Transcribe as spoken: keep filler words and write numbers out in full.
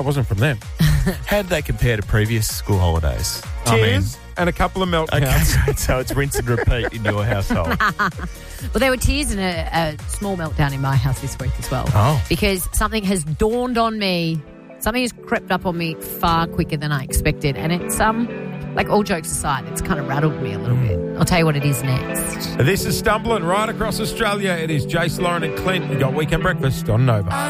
It wasn't from them. How did they compare to previous school holidays? Tears and a couple of meltdowns. Okay, so it's rinse and repeat in your household. Well, there were tears and a, a small meltdown in my house this week as well. Oh. Because something has dawned on me. Something has crept up on me far quicker than I expected. And it's, um, like all jokes aside, it's kind of rattled me a little bit. I'll tell you what it is next. This is Stumbling right across Australia. It is Jace, Lauren and Clint. We got Weekend Breakfast on Nova.